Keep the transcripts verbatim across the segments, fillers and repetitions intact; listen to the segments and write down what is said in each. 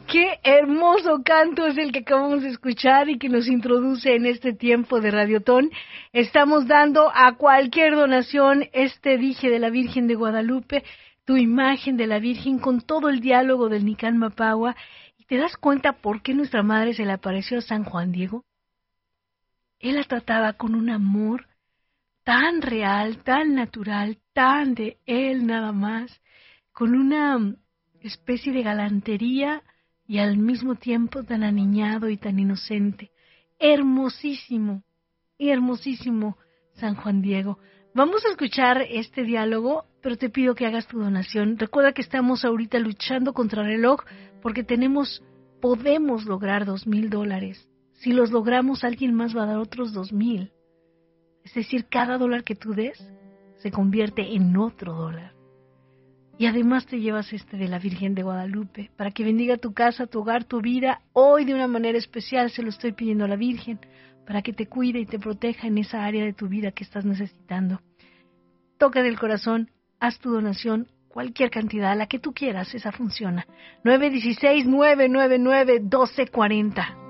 Qué hermoso canto es el que acabamos de escuchar y que nos introduce en este tiempo de Radiotón. Estamos dando a cualquier donación este dije de la Virgen de Guadalupe, tu imagen de la Virgen con todo el diálogo del Nican Mapagua. ¿Y te das cuenta por qué nuestra madre se le apareció a San Juan Diego? Él la trataba con un amor tan real, tan natural, tan de él nada más, con una especie de galantería y al mismo tiempo tan aniñado y tan inocente. Hermosísimo, hermosísimo San Juan Diego. Vamos a escuchar este diálogo, pero te pido que hagas tu donación. Recuerda que estamos ahorita luchando contra el reloj porque tenemos, podemos lograr dos mil dólares. Si los logramos, alguien más va a dar otros dos mil. Es decir, cada dólar que tú des se convierte en otro dólar. Y además te llevas este de la Virgen de Guadalupe, para que bendiga tu casa, tu hogar, tu vida. Hoy de una manera especial se lo estoy pidiendo a la Virgen, para que te cuide y te proteja en esa área de tu vida que estás necesitando. Toca del corazón, haz tu donación, cualquier cantidad, la que tú quieras, esa funciona. nueve uno seis, nueve nueve nueve, uno dos cuatro cero.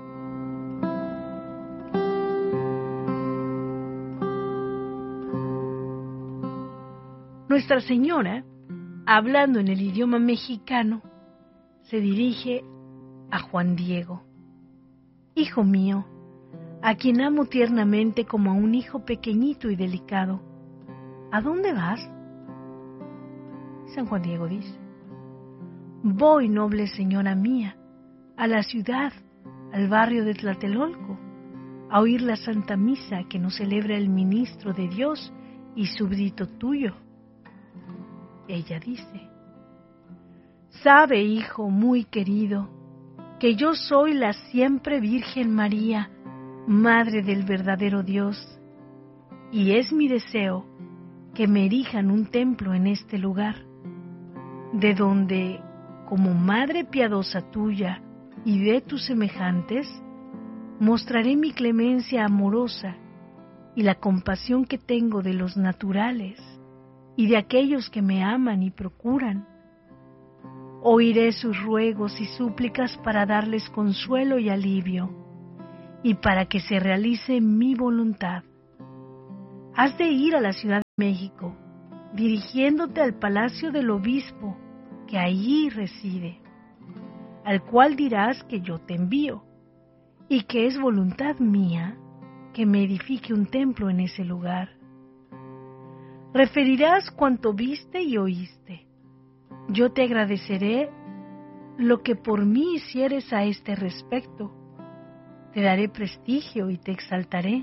Nuestra Señora, hablando en el idioma mexicano, se dirige a Juan Diego. Hijo mío, a quien amo tiernamente como a un hijo pequeñito y delicado, ¿a dónde vas? San Juan Diego dice, voy, noble señora mía, a la ciudad, al barrio de Tlatelolco, a oír la Santa Misa que nos celebra el ministro de Dios y súbdito tuyo. Ella dice, sabe, hijo muy querido, que yo soy la siempre Virgen María, Madre del verdadero Dios, y es mi deseo que me erijan un templo en este lugar, de donde, como Madre piadosa tuya y de tus semejantes, mostraré mi clemencia amorosa y la compasión que tengo de los naturales y de aquellos que me aman y procuran. Oiré sus ruegos y súplicas para darles consuelo y alivio, y para que se realice mi voluntad. Has de ir a la Ciudad de México, dirigiéndote al palacio del obispo, que allí reside, al cual dirás que yo te envío, y que es voluntad mía que me edifique un templo en ese lugar. Referirás cuanto viste y oíste. Yo te agradeceré lo que por mí hicieres a este respecto. Te daré prestigio y te exaltaré.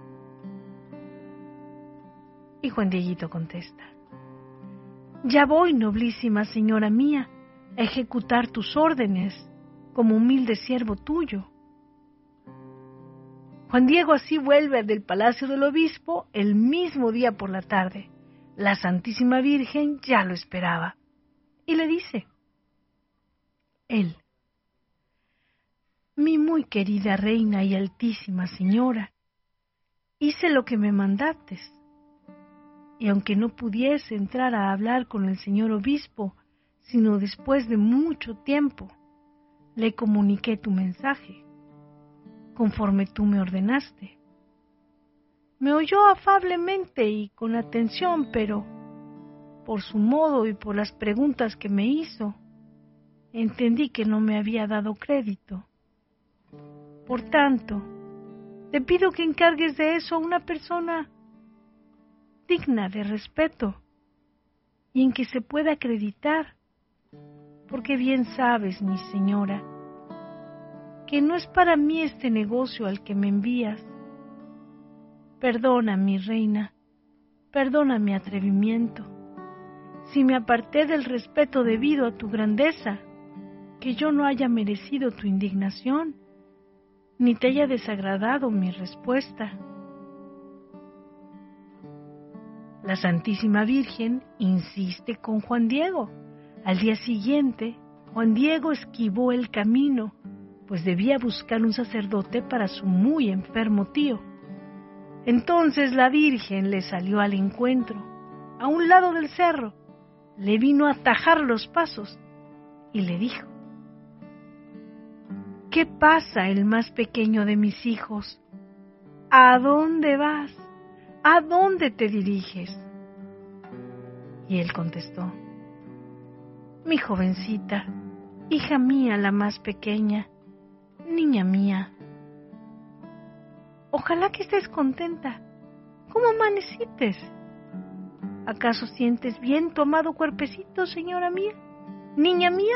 Y Juan Dieguito contesta, ya voy, noblísima señora mía, a ejecutar tus órdenes como humilde siervo tuyo. Juan Diego así vuelve del palacio del obispo el mismo día por la tarde. La Santísima Virgen ya lo esperaba y le dice, él, mi muy querida reina y altísima señora, hice lo que me mandaste, y aunque no pudiese entrar a hablar con el señor obispo, sino después de mucho tiempo, le comuniqué tu mensaje, conforme tú me ordenaste. Me oyó afablemente y con atención, pero por su modo y por las preguntas que me hizo, entendí que no me había dado crédito. Por tanto, te pido que encargues de eso a una persona digna de respeto y en que se pueda acreditar, porque bien sabes, mi señora, que no es para mí este negocio al que me envías. Perdona, mi reina, perdona mi atrevimiento, si me aparté del respeto debido a tu grandeza, que yo no haya merecido tu indignación, ni te haya desagradado mi respuesta. La Santísima Virgen insiste con Juan Diego. Al día siguiente, Juan Diego esquivó el camino, pues debía buscar un sacerdote para su muy enfermo tío. Entonces la Virgen le salió al encuentro, a un lado del cerro, le vino a atajar los pasos y le dijo, ¿qué pasa, el más pequeño de mis hijos? ¿A dónde vas? ¿A dónde te diriges? Y él contestó: mi jovencita, hija mía la más pequeña, niña mía, ojalá que estés contenta. ¿Cómo amanecites? ¿Acaso sientes bien tu amado cuerpecito, señora mía, niña mía?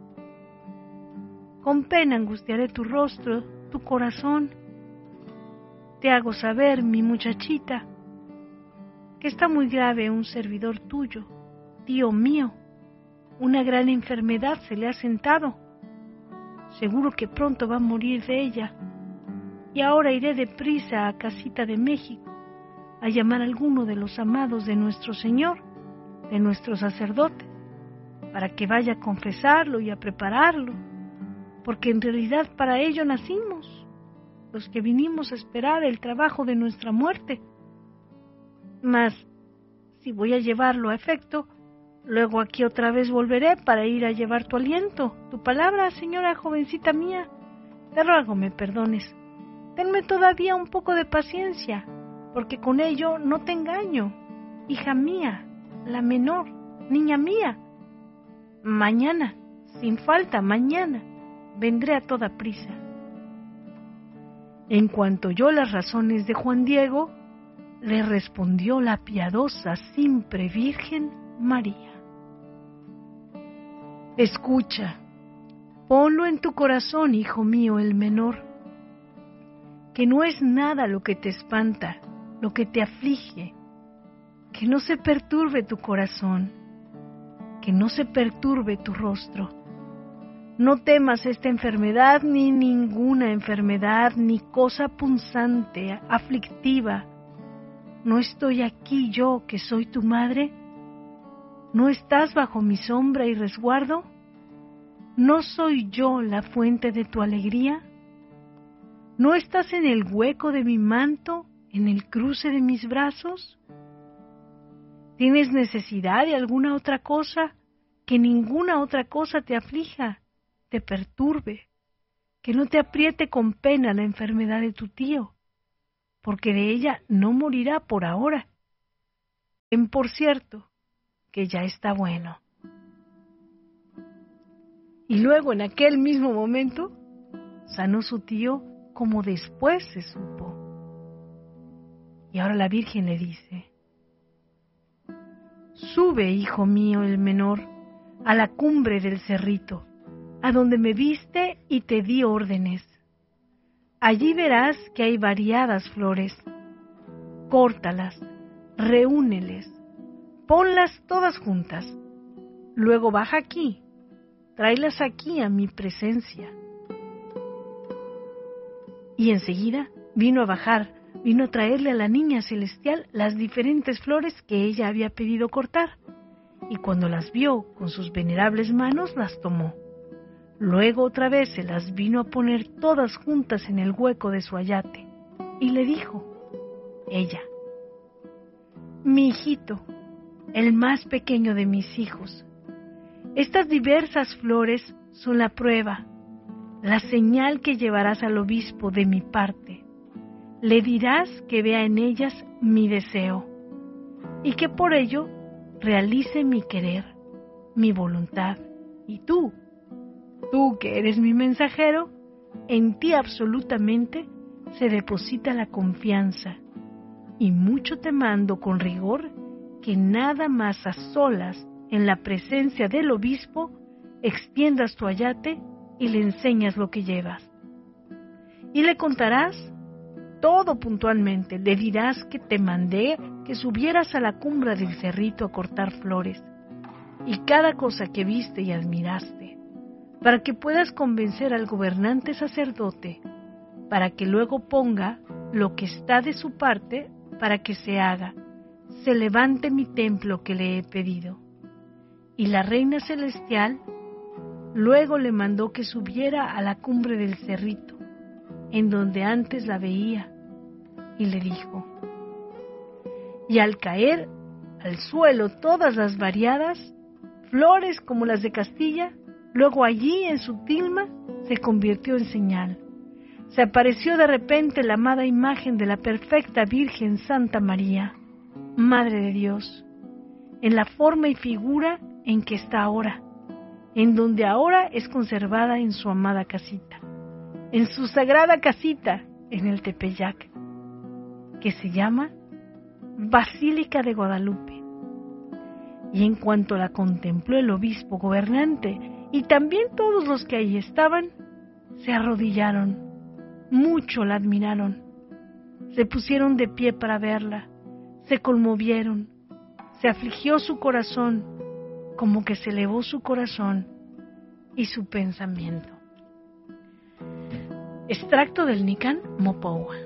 Con pena angustiaré tu rostro, tu corazón. Te hago saber, mi muchachita, que está muy grave un servidor tuyo, tío mío. Una gran enfermedad se le ha sentado. Seguro que pronto va a morir de ella. Y ahora iré deprisa a casita de México a llamar a alguno de los amados de nuestro Señor, de nuestro sacerdote, para que vaya a confesarlo y a prepararlo, porque en realidad para ello nacimos, los que vinimos a esperar el trabajo de nuestra muerte. Mas, si voy a llevarlo a efecto, luego aquí otra vez volveré para ir a llevar tu aliento, tu palabra, señora jovencita mía. Te ruego me perdones. Tenme todavía un poco de paciencia, porque con ello no te engaño, hija mía, la menor, niña mía. Mañana, sin falta, mañana, vendré a toda prisa. En cuanto oyó las razones de Juan Diego, le respondió la piadosa, siempre Virgen María: escucha, ponlo en tu corazón, hijo mío el menor, que no es nada lo que te espanta, lo que te aflige, que no se perturbe tu corazón, que no se perturbe tu rostro. No temas esta enfermedad, ni ninguna enfermedad, ni cosa punzante, aflictiva. ¿No estoy aquí yo, que soy tu madre? ¿No estás bajo mi sombra y resguardo? ¿No soy yo la fuente de tu alegría? ¿No estás en el hueco de mi manto, en el cruce de mis brazos? ¿Tienes necesidad de alguna otra cosa? Que ninguna otra cosa te aflija, te perturbe, que no te apriete con pena la enfermedad de tu tío, porque de ella no morirá por ahora. Ten por cierto que ya está bueno. Y luego en aquel mismo momento sanó su tío, como después se supo. Y ahora la Virgen le dice: sube, hijo mío el menor, a la cumbre del cerrito, a donde me viste y te di órdenes. Allí verás que hay variadas flores. Córtalas, reúneles, ponlas todas juntas. Luego baja aquí, tráelas aquí a mi presencia. Y enseguida vino a bajar, vino a traerle a la niña celestial las diferentes flores que ella había pedido cortar, y cuando las vio con sus venerables manos las tomó. Luego otra vez se las vino a poner todas juntas en el hueco de su ayate, y le dijo ella: mi hijito, el más pequeño de mis hijos, estas diversas flores son la prueba, la señal que llevarás al obispo de mi parte. Le dirás que vea en ellas mi deseo, y que por ello realice mi querer, mi voluntad, y tú, Tú que eres mi mensajero, en ti absolutamente se deposita la confianza, y mucho te mando con rigor que nada más a solas, en la presencia del obispo, extiendas tu ayate y le enseñas lo que llevas. Y le contarás todo puntualmente, le dirás que te mandé que subieras a la cumbre del cerrito a cortar flores, y cada cosa que viste y admiraste, para que puedas convencer al gobernante sacerdote, para que luego ponga lo que está de su parte para que se haga, se levante mi templo que le he pedido. Y la reina celestial luego le mandó que subiera a la cumbre del cerrito, en donde antes la veía, y le dijo: y al caer al suelo todas las variadas flores como las de Castilla, luego allí en su tilma se convirtió en señal. Se apareció de repente la amada imagen de la perfecta Virgen Santa María, Madre de Dios, en la forma y figura en que está ahora, en donde ahora es conservada en su amada casita, en su sagrada casita en el Tepeyac, que se llama Basílica de Guadalupe. Y en cuanto la contempló el obispo gobernante y también todos los que ahí estaban, se arrodillaron, mucho la admiraron, se pusieron de pie para verla, se conmovieron, se afligió su corazón, como que se elevó su corazón y su pensamiento. Extracto del Nican Mopoua.